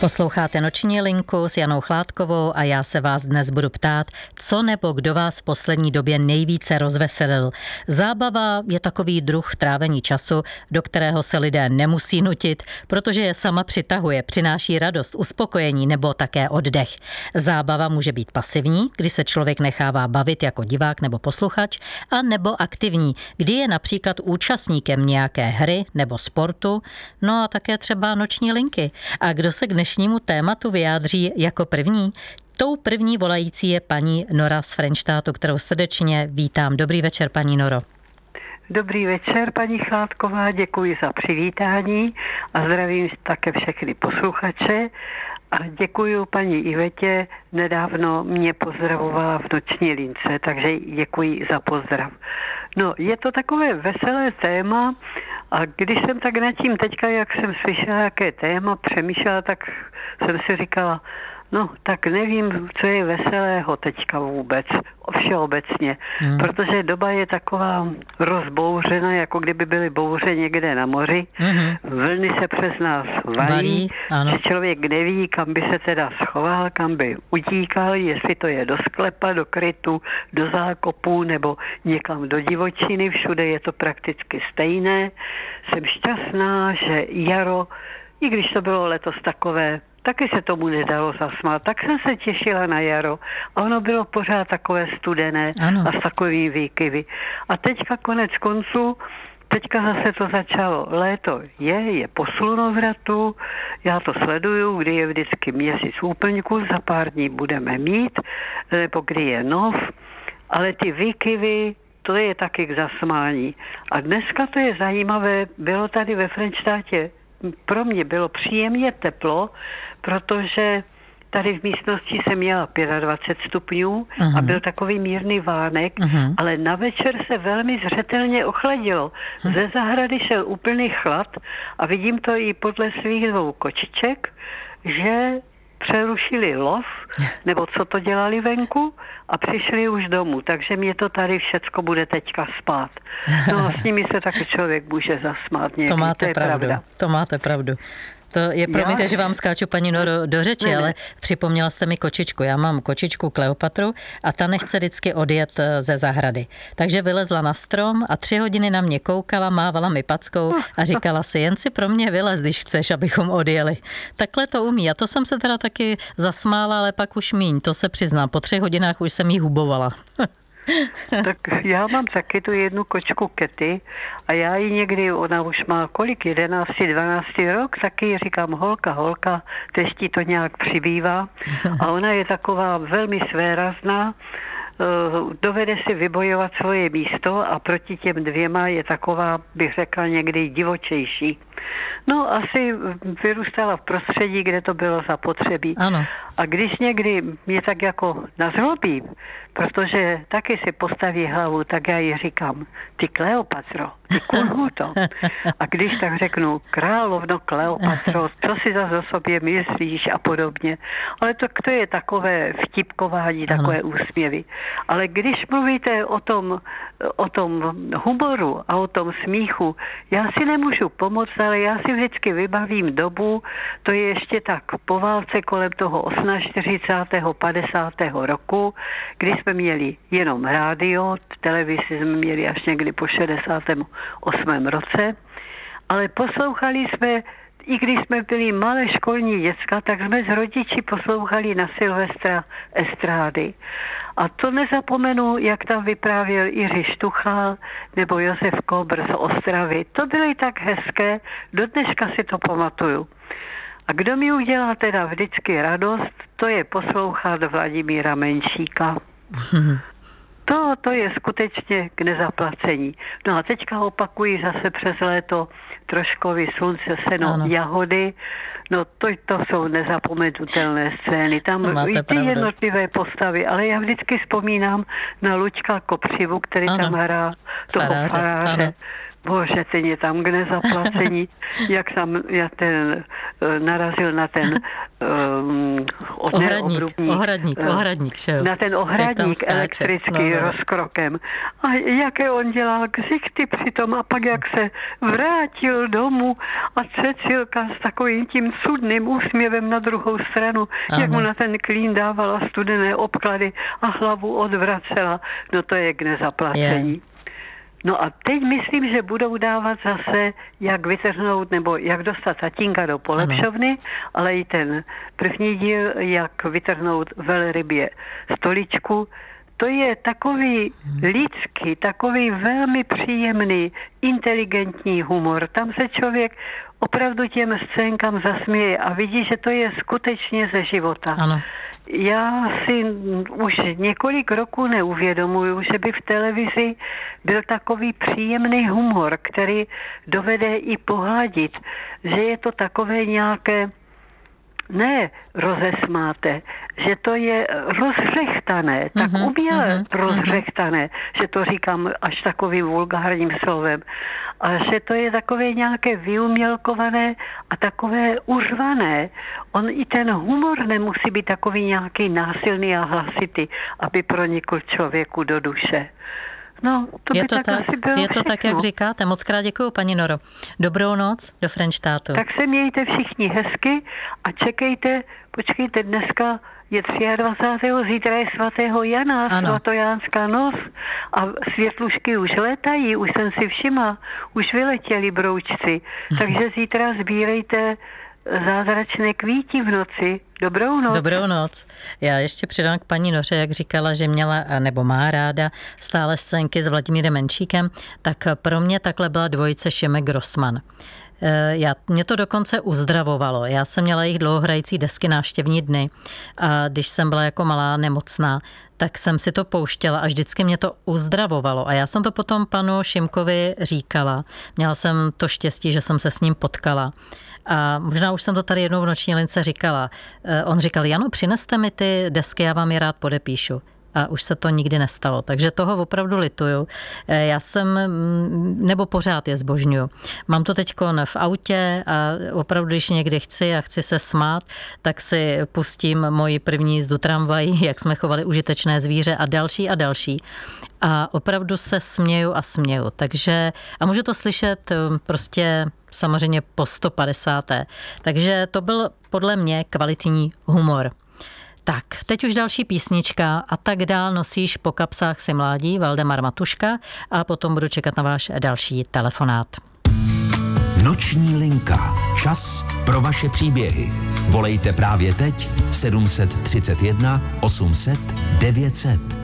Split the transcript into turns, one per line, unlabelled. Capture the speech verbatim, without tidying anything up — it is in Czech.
Posloucháte Noční linku s Janou Chládkovou a já se vás dnes budu ptát, co nebo kdo vás v poslední době nejvíce rozveselil. Zábava je takový druh trávení času, do kterého se lidé nemusí nutit, protože je sama přitahuje, přináší radost, uspokojení nebo také oddech. Zábava může být pasivní, kdy se člověk nechává bavit jako divák nebo posluchač, a nebo aktivní, kdy je například účastníkem nějaké hry nebo sportu, no a také třeba noční linky. A kdo se k dnešnímu tématu vyjádří jako první? Tou první volající je paní Nora z Frenštátu, kterou srdečně vítám. Dobrý večer, paní Noro.
Dobrý večer, paní Chládková, děkuji za přivítání a zdravím také všechny posluchače. A děkuji paní Ivetě, nedávno mě pozdravovala v noční lince, takže děkuji za pozdrav. No, je to takové veselé téma a když jsem tak nad tím teďka, jak jsem slyšela, jaké téma, přemýšlela, tak jsem si říkala, no, tak nevím, co je veselého teďka vůbec, všeobecně, hmm. protože doba je taková rozbouřena, jako kdyby byly bouře někde na moři. Hmm. Vlny se přes nás valí, že člověk neví, kam by se teda schoval, kam by utíkal, jestli to je do sklepa, do krytu, do zákopu nebo někam do divočiny, všude je to prakticky stejné. Jsem šťastná, že jaro, i když to bylo letos takové, taky se tomu nedalo zasmát. Tak jsem se těšila na jaro a ono bylo pořád takové studené ano. a s takovými výkyvy. A teďka konec konců, teďka zase to začalo. Léto je, je po slunovratu, já to sleduju, kdy je vždycky měsíc úplňku, za pár dní budeme mít, nebo kdy je nov, ale ty výkyvy, to je taky k zasmání. A dneska to je zajímavé, bylo tady ve Frenštátě, pro mě bylo příjemně teplo, protože tady v místnosti jsem měla dvacet pět stupňů uh-huh. a byl takový mírný vánek, uh-huh. ale na večer se velmi zřetelně ochladilo. Uh-huh. Ze zahrady šel úplný chlad a vidím to i podle svých dvou kočiček, že přerušili lov, nebo co to dělali venku a přišli už domů, takže mě to tady všecko bude teďka spát. No a s nimi se taky člověk může zasmát někdy,
to máte
to je
pravdu,
pravda.
To máte pravdu. To je, promiňte, že vám skáču, paní Noro, do řeči, ne, ne. ale připomněla jste mi kočičku. Já mám kočičku Kleopatru a ta nechce vždycky odjet ze zahrady. Takže vylezla na strom a tři hodiny na mě koukala, mávala mi packou a říkala si, jen si pro mě vylez, když chceš, abychom odjeli. Takhle to umí. A to jsem se teda taky zasmála, ale pak už míň, to se přiznám. Po třech hodinách už jsem jí hubovala.
Tak já mám taky tu jednu kočku Kety a já ji někdy, ona už má kolik, jedenácti, dvanácti rok, taky ji říkám holka, holka, teď ti to nějak přibývá a ona je taková velmi svérazná, dovede si vybojovat svoje místo a proti těm dvěma je taková, bych řekla, někdy divočejší. No, asi vyrůstala v prostředí, kde to bylo zapotřebí.
Ano.
A když někdy mě tak jako nazlobí, protože taky si postaví hlavu, tak já jí říkám, ty Kleopatro, ty kurhuto. A když tak řeknu, královno Kleopatro, co si zase o sobě myslíš a podobně. Ale to, to je takové vtipkování, takové ano. úsměvy. Ale když mluvíte o tom, o tom humoru a o tom smíchu, já si nemůžu pomoct, ale já si vždycky vybavím dobu, to je ještě tak po válce kolem toho čtyřicátého osmého padesátého roku, kdy jsme měli jenom rádio, televizi jsme měli až někdy po šedesátém osmém roce, ale poslouchali jsme, i když jsme byli malé školní děcka, tak jsme s rodiči poslouchali na Silvestra estrády. A to nezapomenu, jak tam vyprávěl Jiří Štuchal nebo Josef Kobr z Ostravy. To byly tak hezké, do dneška si to pamatuju. A kdo mi udělá teda vždycky radost, to je poslouchat Vladimíra Menšíka. To, to je skutečně k nezaplacení. No a teďka opakuji zase přes léto Troškovy slunce, seno, ano. jahody. No to, to jsou nezapomenutelné scény. Tam i ty jednotlivé postavy, ale já vždycky vzpomínám na Luďka Kopřivu, který ano. tam hrál toho faráře. Bože, ten je tam k nezaplacení, jak jsem já ten, narazil na ten um,
ohradník, ohradník,
uh,
ohradník, že jo?
Na ten ohradník
skáče,
elektrický
no, no.
rozkrokem. A jaké on dělal ksichty přitom a pak jak se vrátil domů a Cecilka s takovým tím cudným úsměvem na druhou stranu, ano. Jak mu na ten klín dávala studené obklady a hlavu odvracela. No to je k nezaplacení. Je. No a teď myslím, že budou dávat zase, jak vytrhnout, nebo jak dostat tatínka do polepšovny, ano. Ale i ten první díl, jak vytrhnout velrybě stoličku, to je takový lidský, takový velmi příjemný, inteligentní humor. Tam se člověk opravdu těm scénkám zasměje a vidí, že to je skutečně ze života.
Ano.
Já si už několik roků neuvědomuju, že by v televizi byl takový příjemný humor, který dovede i pohladit, že je to takové nějaké, ne rozesmáte, že to je rozřechtané, tak uh-huh, uměle uh-huh, rozřechtané, uh-huh. Že to říkám až takovým vulgárním slovem. A že to je takové nějaké vyumělkované a takové urvané. On i ten humor nemusí být takový nějaký násilný a hlasitý, aby pronikl člověku do duše. No, to
je
by
to
tak,
tak,
asi bylo
je to
všechno.
tak, jak říkáte. Moc krát děkuju, paní Noro. Dobrou noc do Frenštátu.
Tak se mějte všichni hezky a čekejte, počkejte, dneska je dvacátého třetího zítra je svatého Jana, ano. Svatojánská noc a světlušky už létají, už jsem si všimla, už vyletěli broučci, takže zítra sbírejte zázračné kvíti v noci. Dobrou noc.
Dobrou noc. Já ještě přidám k paní Noře, jak říkala, že měla nebo má ráda stále scénky s Vladimírem Menšíkem, tak pro mě takhle byla dvojice Šimek Grossman. Já, mě to dokonce uzdravovalo. Já jsem měla jejich dlouhohrající desky Návštěvní dny a když jsem byla jako malá nemocná, tak jsem si to pouštěla a vždycky mě to uzdravovalo. A já jsem to potom panu Šimkovi říkala. Měla jsem to štěstí, že jsem se s ním potkala. A možná už jsem to tady jednou v Noční lince říkala. On říkal, Jano, přineste mi ty desky, já vám je rád podepíšu. A už se to nikdy nestalo. Takže toho opravdu lituju. Já jsem, nebo pořád je zbožňuju. Mám to teď v autě a opravdu, když někdy chci a chci se smát, tak si pustím moji první jízdu tramvají, jak jsme chovali užitečné zvíře a další a další. A opravdu se směju a směju. Takže, a můžu to slyšet prostě samozřejmě po sto padesáté. Takže to byl podle mě kvalitní humor. Tak, teď už další písnička A tak dál nosíš po kapsách si mládí, Valdemar Matuška, a potom budu čekat na váš další telefonát.
Noční linka. Čas pro vaše příběhy. Volejte právě teď sedm set třicet jedna osm set devět set.